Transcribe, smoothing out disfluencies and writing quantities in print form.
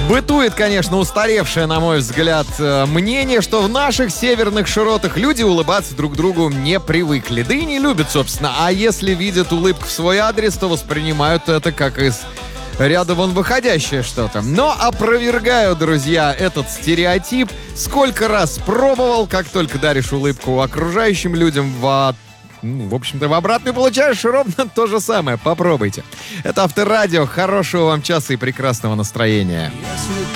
Бытует, конечно, устаревшее, на мой взгляд, мнение, что в наших северных широтах люди улыбаться друг другу не привыкли. Да и не любят, собственно. А если видят улыбку в свой адрес, то воспринимают это как из ряда вон выходящее что-то. Но опровергаю, друзья, этот стереотип. Сколько раз пробовал, как только даришь улыбку окружающим людям, в общем-то, в обратную получаешь ровно то же самое. Попробуйте. Это Авторадио. Хорошего вам часа и прекрасного настроения.